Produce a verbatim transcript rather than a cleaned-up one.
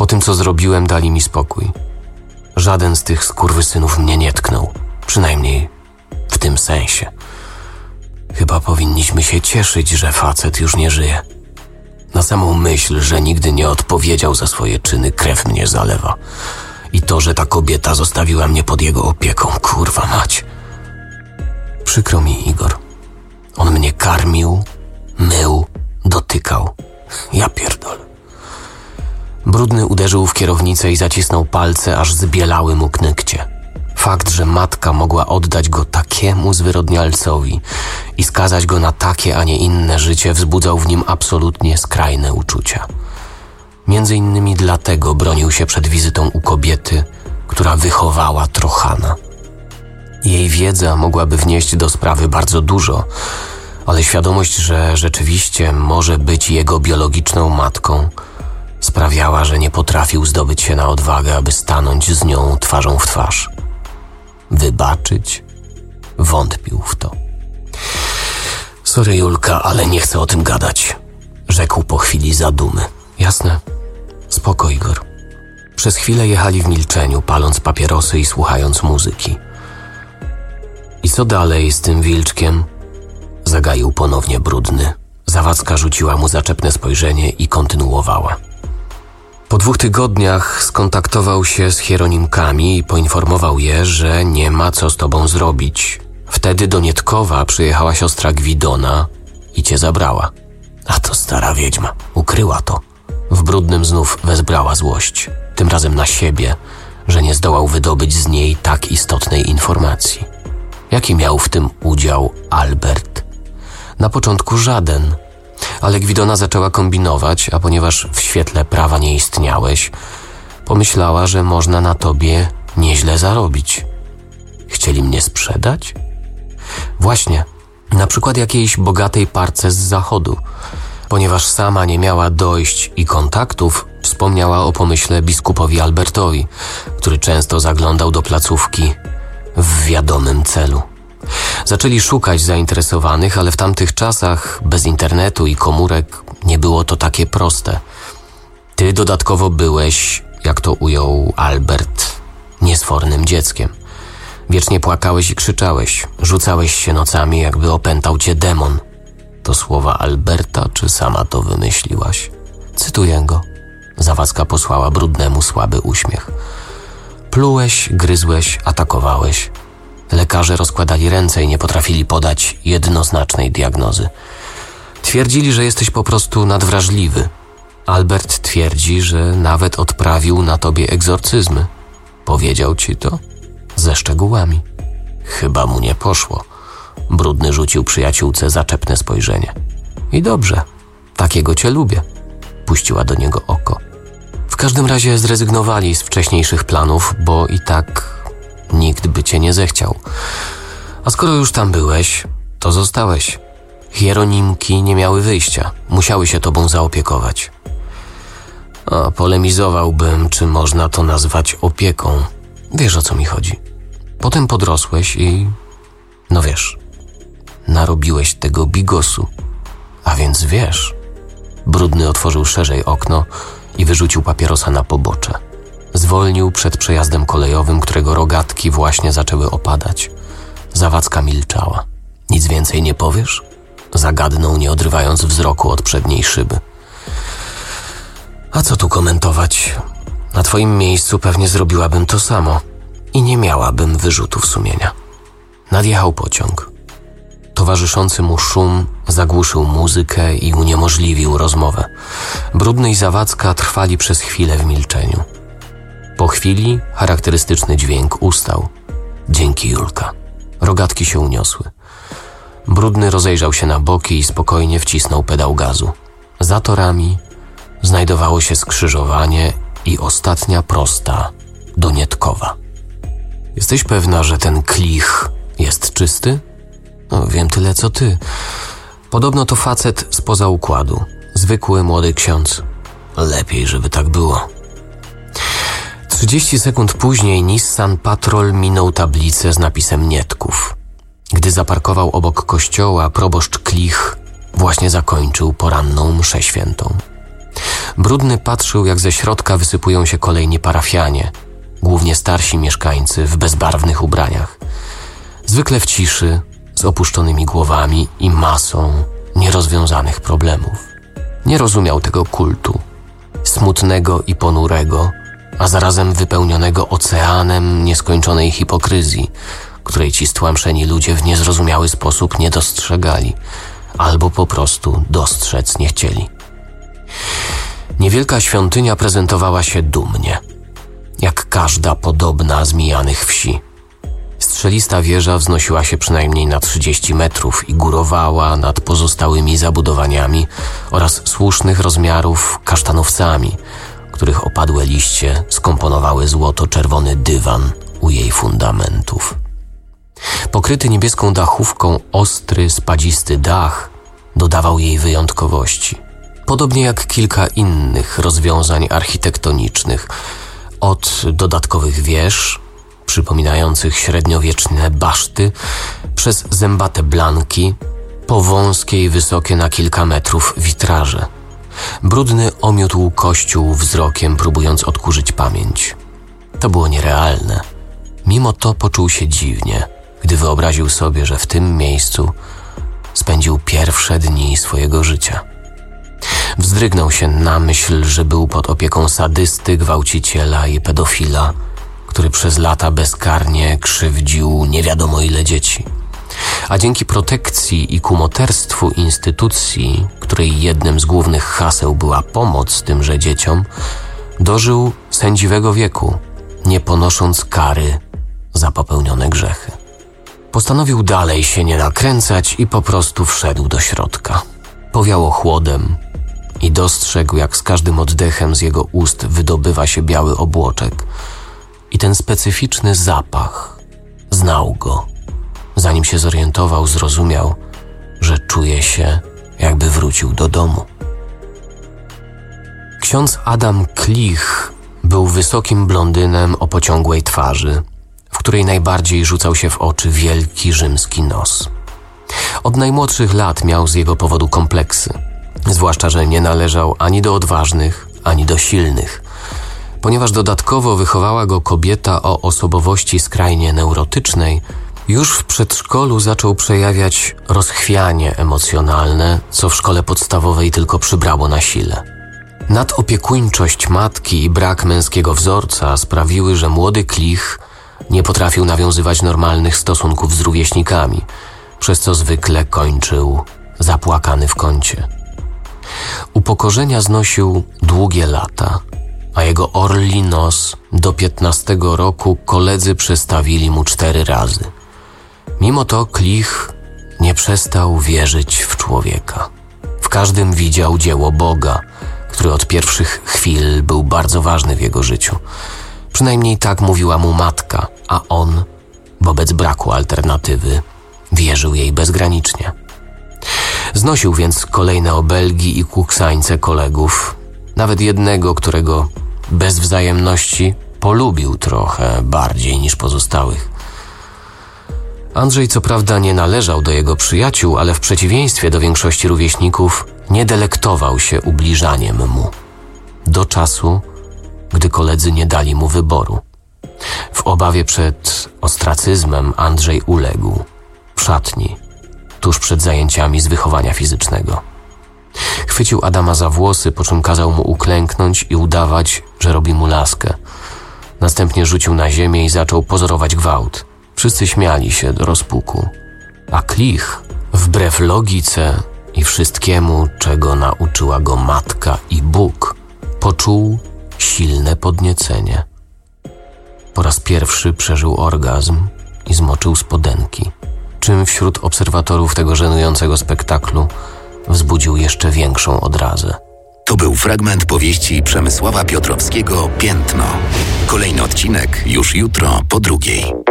Po tym, co zrobiłem, dali mi spokój. Żaden z tych skurwysynów mnie nie tknął. Przynajmniej w tym sensie. Chyba powinniśmy się cieszyć, że facet już nie żyje. Na samą myśl, że nigdy nie odpowiedział za swoje czyny, krew mnie zalewa. I to, że ta kobieta zostawiła mnie pod jego opieką, kurwa mać. Przykro mi, Igor. On mnie karmił, mył, dotykał. Ja pierdolę. Brudny uderzył w kierownicę i zacisnął palce, aż zbielały mu knykcie. Fakt, że matka mogła oddać go takiemu zwyrodnialcowi i skazać go na takie, a nie inne życie, wzbudzał w nim absolutnie skrajne uczucia. Między innymi dlatego bronił się przed wizytą u kobiety, która wychowała Trochana. Jej wiedza mogłaby wnieść do sprawy bardzo dużo, ale świadomość, że rzeczywiście może być jego biologiczną matką, sprawiała, że nie potrafił zdobyć się na odwagę, aby stanąć z nią twarzą w twarz. Wybaczyć? Wątpił w to. Sorry, Julka, ale nie chcę o tym gadać, rzekł po chwili zadumy. Jasne. Spoko, Igor. Przez chwilę jechali w milczeniu, paląc papierosy i słuchając muzyki. I co dalej z tym wilczkiem? Zagaił ponownie Brudny. Zawadzka rzuciła mu zaczepne spojrzenie i kontynuowała. Po dwóch tygodniach skontaktował się z Hieronimkami i poinformował je, że nie ma co z tobą zrobić. Wtedy do Nietkowa przyjechała siostra Gwidona i cię zabrała. A to stara wiedźma. Ukryła to. W Brudnym znów wezbrała złość. Tym razem na siebie, że nie zdołał wydobyć z niej tak istotnej informacji. Jaki miał w tym udział Albert? Na początku żaden. Ale Gwidona zaczęła kombinować, a ponieważ w świetle prawa nie istniałeś, pomyślała, że można na tobie nieźle zarobić. Chcieli mnie sprzedać? Właśnie, na przykład jakiejś bogatej parce z zachodu. Ponieważ sama nie miała dojść i kontaktów, wspomniała o pomyśle biskupowi Albertowi, który często zaglądał do placówki w wiadomym celu. Zaczęli szukać zainteresowanych, ale w tamtych czasach, bez internetu i komórek, nie było to takie proste. Ty dodatkowo byłeś, jak to ujął Albert, niesfornym dzieckiem. Wiecznie płakałeś i krzyczałeś, rzucałeś się nocami, jakby opętał cię demon. To słowa Alberta, czy sama to wymyśliłaś? Cytuję go. Zawadzka posłała Brudnemu słaby uśmiech. Plułeś, gryzłeś, atakowałeś. Lekarze rozkładali ręce i nie potrafili podać jednoznacznej diagnozy. Twierdzili, że jesteś po prostu nadwrażliwy. Albert twierdzi, że nawet odprawił na tobie egzorcyzmy. Powiedział ci to? Ze szczegółami. Chyba mu nie poszło. Brudny rzucił przyjaciółce zaczepne spojrzenie. I dobrze, takiego cię lubię. Puściła do niego oko. W każdym razie zrezygnowali z wcześniejszych planów, bo i tak nikt by cię nie zechciał. A skoro już tam byłeś, to zostałeś. Hieronimki nie miały wyjścia. Musiały się tobą zaopiekować. A polemizowałbym, czy można to nazwać opieką. Wiesz, o co mi chodzi. Potem podrosłeś i... no wiesz, narobiłeś tego bigosu. A więc wiesz... Brudny otworzył szerzej okno i wyrzucił papierosa na pobocze. Zwolnił przed przejazdem kolejowym, którego rogatki właśnie zaczęły opadać. Zawadzka milczała. Nic więcej nie powiesz? Zagadnął, nie odrywając wzroku od przedniej szyby. A co tu komentować? Na twoim miejscu pewnie zrobiłabym to samo i nie miałabym wyrzutów sumienia. Nadjechał pociąg. Towarzyszący mu szum zagłuszył muzykę i uniemożliwił rozmowę. Brudny i Zawadzka trwali przez chwilę w milczeniu. Po chwili charakterystyczny dźwięk ustał. Dzięki, Julka. Rogatki się uniosły. Brudny rozejrzał się na boki i spokojnie wcisnął pedał gazu. Za torami znajdowało się skrzyżowanie i ostatnia prosta do Nietkowa. Jesteś pewna, że ten klich jest czysty? No, wiem tyle co ty. Podobno to facet spoza układu. Zwykły młody ksiądz. Lepiej, żeby tak było. Trzydzieści sekund później Nissan Patrol minął tablicę z napisem Nietków. Gdy zaparkował obok kościoła, proboszcz Klich właśnie zakończył poranną mszę świętą. Brudny patrzył, jak ze środka wysypują się kolejni parafianie, głównie starsi mieszkańcy w bezbarwnych ubraniach. Zwykle w ciszy, z opuszczonymi głowami i masą nierozwiązanych problemów. Nie rozumiał tego kultu, smutnego i ponurego, a zarazem wypełnionego oceanem nieskończonej hipokryzji, której ci stłamszeni ludzie w niezrozumiały sposób nie dostrzegali, albo po prostu dostrzec nie chcieli. Niewielka świątynia prezentowała się dumnie, jak każda podobna z mijanych wsi. Strzelista wieża wznosiła się przynajmniej na trzydzieści metrów i górowała nad pozostałymi zabudowaniami oraz słusznych rozmiarów kasztanowcami, których opadłe liście skomponowały złoto-czerwony dywan u jej fundamentów. Pokryty niebieską dachówką ostry, spadzisty dach dodawał jej wyjątkowości. Podobnie jak kilka innych rozwiązań architektonicznych, od dodatkowych wież, przypominających średniowieczne baszty, przez zębate blanki, po wąskie i wysokie na kilka metrów witraże. Brudny omiótł kościół wzrokiem, próbując odkurzyć pamięć. To było nierealne. Mimo to poczuł się dziwnie, gdy wyobraził sobie, że w tym miejscu spędził pierwsze dni swojego życia. Wzdrygnął się na myśl, że był pod opieką sadysty, gwałciciela i pedofila, który przez lata bezkarnie krzywdził nie wiadomo ile dzieci. A dzięki protekcji i kumoterstwu instytucji, której jednym z głównych haseł była pomoc tymże dzieciom, dożył sędziwego wieku, nie ponosząc kary za popełnione grzechy. Postanowił dalej się nie nakręcać i po prostu wszedł do środka. Powiało chłodem i dostrzegł, jak z każdym oddechem z jego ust wydobywa się biały obłoczek. I ten specyficzny zapach, znał go. Zanim się zorientował, zrozumiał, że czuje się, jakby wrócił do domu. Ksiądz Adam Klich był wysokim blondynem o pociągłej twarzy, w której najbardziej rzucał się w oczy wielki rzymski nos. Od najmłodszych lat miał z jego powodu kompleksy, zwłaszcza że nie należał ani do odważnych, ani do silnych. Ponieważ dodatkowo wychowała go kobieta o osobowości skrajnie neurotycznej, już w przedszkolu zaczął przejawiać rozchwianie emocjonalne, co w szkole podstawowej tylko przybrało na sile. Nadopiekuńczość matki i brak męskiego wzorca sprawiły, że młody Klich nie potrafił nawiązywać normalnych stosunków z rówieśnikami, przez co zwykle kończył zapłakany w kącie. Upokorzenia znosił długie lata, a jego orli nos do piętnastego roku koledzy przestawili mu cztery razy. Mimo to Klich nie przestał wierzyć w człowieka. W każdym widział dzieło Boga, który od pierwszych chwil był bardzo ważny w jego życiu. Przynajmniej tak mówiła mu matka, a on, wobec braku alternatywy, wierzył jej bezgranicznie. Znosił więc kolejne obelgi i kuksańce kolegów, nawet jednego, którego bez wzajemności polubił trochę bardziej niż pozostałych. Andrzej co prawda nie należał do jego przyjaciół, ale w przeciwieństwie do większości rówieśników nie delektował się ubliżaniem mu. Do czasu, gdy koledzy nie dali mu wyboru. W obawie przed ostracyzmem Andrzej uległ w szatni, tuż przed zajęciami z wychowania fizycznego. Chwycił Adama za włosy, po czym kazał mu uklęknąć i udawać, że robi mu laskę. Następnie rzucił na ziemię i zaczął pozorować gwałt. Wszyscy śmiali się do rozpuku. A Klich, wbrew logice i wszystkiemu, czego nauczyła go matka i Bóg, poczuł silne podniecenie. Po raz pierwszy przeżył orgazm i zmoczył spodenki, czym wśród obserwatorów tego żenującego spektaklu wzbudził jeszcze większą odrazę. To był fragment powieści Przemysława Piotrowskiego Piętno. Kolejny odcinek już jutro po drugiej.